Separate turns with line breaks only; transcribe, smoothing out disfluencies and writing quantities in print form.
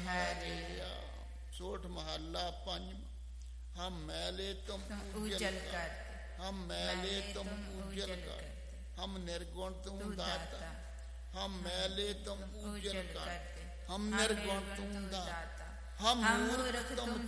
ਹਰਿਆ। ਸੋਠ ਮਹੱਲਾ ਪੰਜਵਾਂ। ਹਮ मैले तुम उज्जल करते, हम मैले तुम उज्जल करते, हम निर्गुण तुम दाता, हम मैले तुम उज्जल करते, हम निर्गुण तुम दाता, हम मूर्ख तुम